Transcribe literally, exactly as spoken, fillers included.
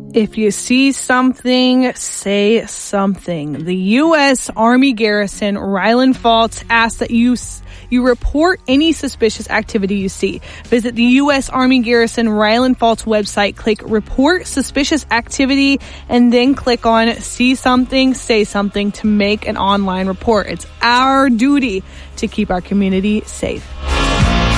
If you see something, say something. The U S Army Garrison, Ryland Falls, asks that you you report any suspicious activity you see. Visit the U S Army Garrison Ryland Falls website, click Report Suspicious Activity, and then click on See Something, Say Something to make an online report. It's our duty to keep our community safe.